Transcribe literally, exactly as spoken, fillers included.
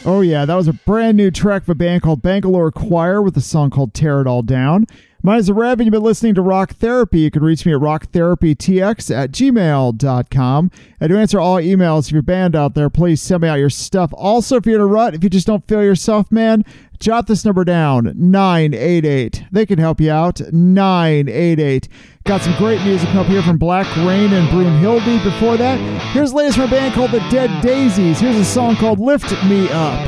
Oh, yeah, that was a brand new track of a band called Bangalore Choir with a song called Tear It All Down. My name is Rev, and you've been listening to Rock Therapy. You can reach me at rock therapy t x at gmail dot com. I do answer all emails. If you're a band out there, please send me out your stuff. Also, if you're in a rut, if you just don't feel yourself, man, jot this number down, nine eight eight. They can help you out, nine eight eight. Got some great music up here from Black Rain and Brunhilde. Before that, here's the latest from a band called The Dead Daisies. Here's a song called Lift Me Up.